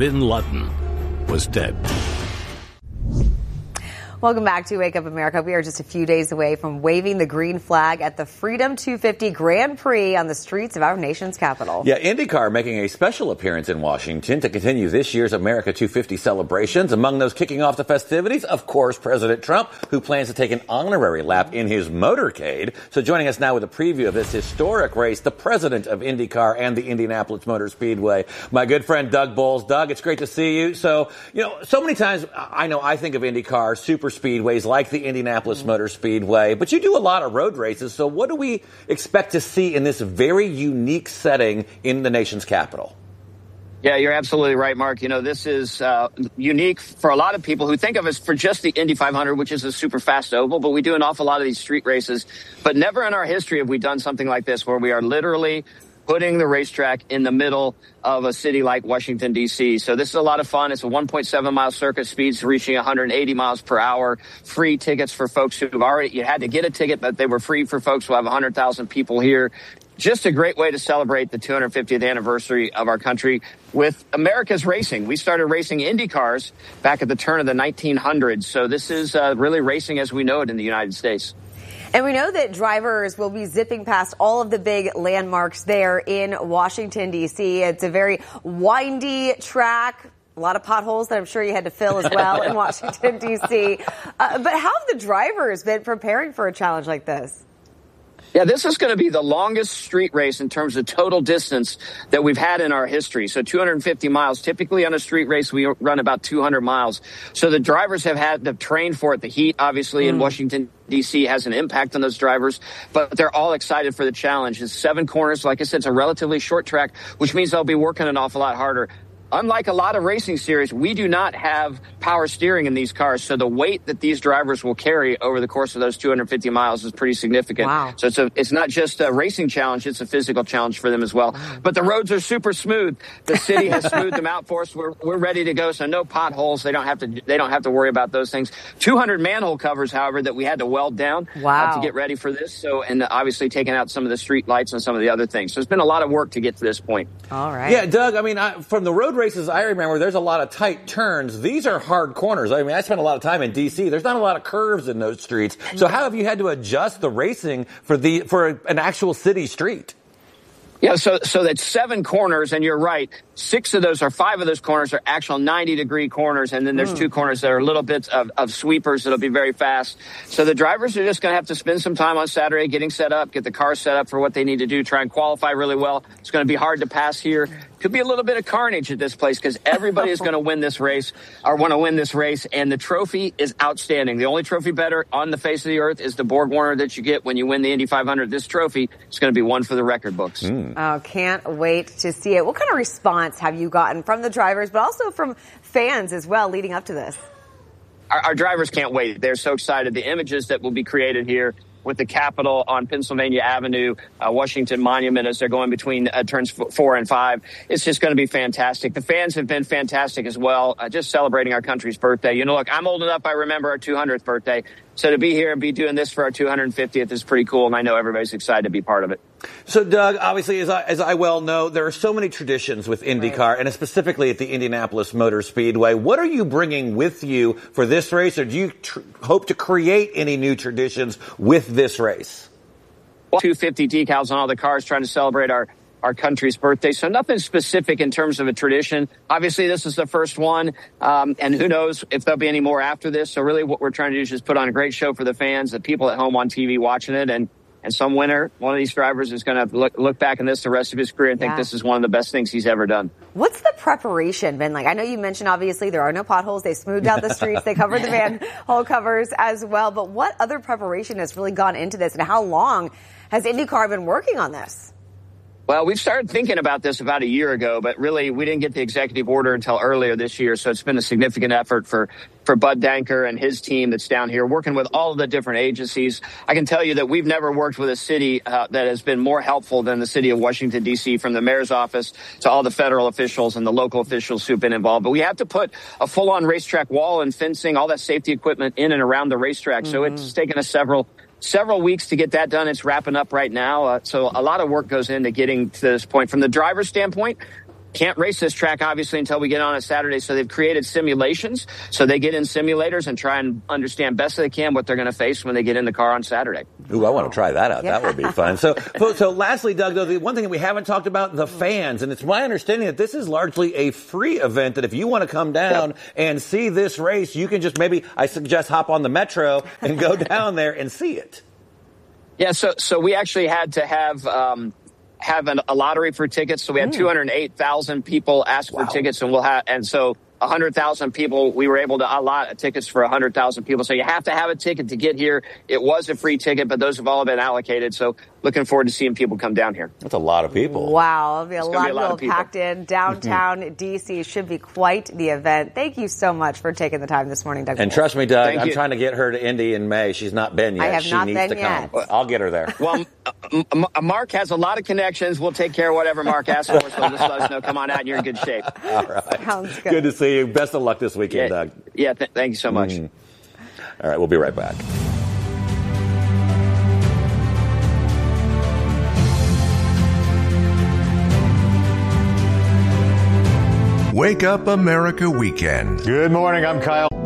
bin Laden was dead. Welcome back to Wake Up America. We are just a few days away from waving the green flag at the Freedom 250 Grand Prix on the streets of our nation's capital. Yeah, IndyCar making a special appearance in Washington to continue this year's America 250 celebrations. Among those kicking off the festivities, of course, President Trump, who plans to take an honorary lap in his motorcade. So joining us now with a preview of this historic race, the president of IndyCar and the Indianapolis Motor Speedway, my good friend Doug Boles. Doug, it's great to see you. So, so many times I think of IndyCar, super speedways like the Indianapolis Motor Speedway, but you do a lot of road races. So what do we expect to see in this very unique setting in the nation's capital? Yeah, you're absolutely right, Mark. This is unique for a lot of people who think of us for just the Indy 500, which is a super fast oval, but we do an awful lot of these street races. But never in our history have we done something like this, where we are literally putting the racetrack in the middle of a city like Washington, D.C. So this is a lot of fun. It's a 1.7-mile circuit, speeds reaching 180 miles per hour. Free tickets for folks who've you had to get a ticket, but they were free for folks who have 100,000 people here. Just a great way to celebrate the 250th anniversary of our country with America's racing. We started racing Indy cars back at the turn of the 1900s. So this is really racing as we know it in the United States. And we know that drivers will be zipping past all of the big landmarks there in Washington, D.C. It's a very windy track, a lot of potholes that I'm sure you had to fill as well in Washington, D.C. But how have the drivers been preparing for a challenge like this? Yeah, this is going to be the longest street race in terms of total distance that we've had in our history. So 250 miles. Typically on a street race, we run about 200 miles. So the drivers have had to train for it. The heat, obviously, in Washington, D.C. has an impact on those drivers, but they're all excited for the challenge. It's 7 corners. Like I said, it's a relatively short track, which means they'll be working an awful lot harder. Unlike a lot of racing series, we do not have power steering in these cars, so the weight that these drivers will carry over the course of those 250 miles is pretty significant. Wow. So it's not just a racing challenge, it's a physical challenge for them as well. But the roads are super smooth. The city has smoothed them out for us. We're ready to go, so no potholes. They don't have to worry about those things. 200 manhole covers, however, that we had to weld down to get ready for this. So, and obviously taking out some of the street lights and some of the other things. So it's been a lot of work to get to this point. All right. Yeah, Doug, from the road races I remember, there's a lot of tight turns. These are hard corners. I spent a lot of time in D.C. There's not a lot of curves in those streets. So how have you had to adjust the racing for an actual city street? Yeah, so that's 7 corners, and you're right. 5 of those corners are actual 90-degree corners, and then there's 2 corners that are little bits of sweepers that'll be very fast. So the drivers are just going to have to spend some time on Saturday getting set up, get the car set up for what they need to do, try and qualify really well. It's going to be hard to pass here. Could be a little bit of carnage at this place because everybody is going to win this race or want to win this race, and the trophy is outstanding. The only trophy better on the face of the earth is the Borg Warner that you get when you win the Indy 500. This trophy is going to be one for the record books. Oh, can't wait to see it. What kind of response have you gotten from the drivers, but also from fans as well leading up to this? Our drivers can't wait. They're so excited. The images that will be created here with the Capitol on Pennsylvania Avenue, Washington Monument as they're going between turns 4 and 5. It's just going to be fantastic. The fans have been fantastic as well, just celebrating our country's birthday. Look, I'm old enough, I remember our 200th birthday. So to be here and be doing this for our 250th is pretty cool, and I know everybody's excited to be part of it. So, Doug, obviously, as I well know, there are so many traditions with IndyCar, and specifically at the Indianapolis Motor Speedway. What are you bringing with you for this race, or do you hope to create any new traditions with this race? 250 decals on all the cars, trying to celebrate our country's birthday. So nothing specific in terms of a tradition. Obviously, this is the first one, and who knows if there'll be any more after this. So really what we're trying to do is just put on a great show for the fans, the people at home on TV watching it, and some winner, one of these drivers is going to look back on this the rest of his career and think this is one of the best things he's ever done. What's the preparation been like? I know you mentioned, obviously, there are no potholes. They smoothed out the streets. They covered the manhole covers as well. But what other preparation has really gone into this, and how long has IndyCar been working on this? Well, we've started thinking about this about a year ago, but really we didn't get the executive order until earlier this year. So it's been a significant effort for Bud Danker and his team that's down here working with all of the different agencies. I can tell you that we've never worked with a city that has been more helpful than the city of Washington, D.C., from the mayor's office to all the federal officials and the local officials who've been involved. But we have to put a full-on racetrack wall and fencing, all that safety equipment in and around the racetrack. So it's taken us several weeks to get that done. It's wrapping up right now. So a lot of work goes into getting to this point. From the driver's standpoint, can't race this track, obviously, until we get on a Saturday. So they've created simulations. So they get in simulators and try and understand best they can what they're going to face when they get in the car on Saturday. Ooh, I want to try that out. Yeah. That would be fun. So lastly, Doug, though, the one thing that we haven't talked about, the fans. And it's my understanding that this is largely a free event, that if you want to come down and see this race, you can just maybe, I suggest, hop on the Metro and go down there and see it. Yeah, so we actually had to have a lottery for tickets. So we had 208,000 people ask for tickets, and so 100,000 people, we were able to allot tickets for 100,000 people. So you have to have a ticket to get here. It was a free ticket, but those have all been allocated. So looking forward to seeing people come down here. That's a lot of people. Wow, there'll be a lot of people packed in. Downtown D.C. should be quite the event. Thank you so much for taking the time this morning, Doug. And trust me, Doug, I'm trying to get her to Indy in May. She's not been yet. I have she not needs been to yet. come. I'll get her there. Well, Mark has a lot of connections. We'll take care of whatever Mark asks for. So just let us know. Come on out, and you're in good shape. All right. Sounds good. Good to see you. Best of luck this weekend, Doug. Yeah, thank you so much. All right, we'll be right back. Wake Up America Weekend. Good morning, I'm Kyle.